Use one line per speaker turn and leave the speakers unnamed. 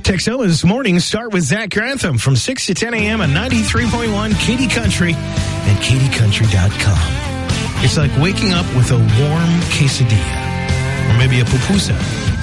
Texola's mornings start with Zach Grantham from 6 to 10 a.m. on 93.1 Katy Country and KatyCountry.com. It's like waking up with a warm quesadilla or maybe a pupusa